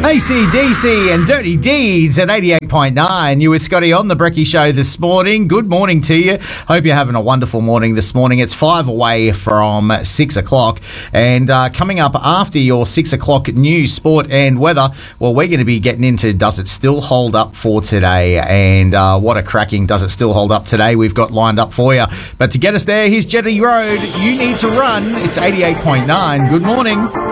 AC/DC and Dirty Deeds at 88.9. You with Scotty on the Brekkie Show this morning. Good morning to you. Hope you're having a wonderful morning this morning. It's 5 away from 6 o'clock. And coming up after your 6 o'clock news, sport and weather, well, we're going to be getting into Does It Still Hold Up for today? And what a cracking Does It Still Hold Up today we've got lined up for you. But to get us there, here's Jetty Road. You Need to Run. It's 88.9. Good morning.